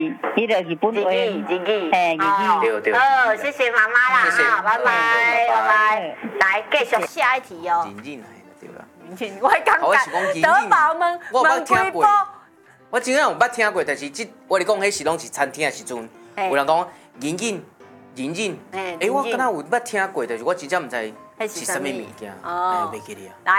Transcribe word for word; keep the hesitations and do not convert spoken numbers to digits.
伊就是本日位， 语，日语， 嘿，日语。 对对哦，谢谢妈妈啦， 谢谢哈，拜拜， 拜拜拜拜。来，继续下一题哦。 认认对啦。 我感我是讲觉德宝问我捌问几波听过，我真正有捌听过，但是即我咧讲，迄是拢是餐厅的时阵，有人讲忍忍忍忍，诶，我敢若有捌听过，但是我真正毋知是啥物物件，哎，袂记哩啊。